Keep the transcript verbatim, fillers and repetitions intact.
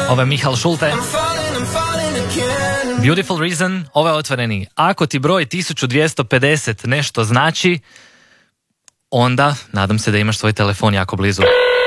Ovo je Mihael Schulte. Beautiful Reason, ovo je otvoreni. Ako ti broj tisuću dvjesto pedeset nešto znači, onda nadam se da imaš svoj telefon jako blizu.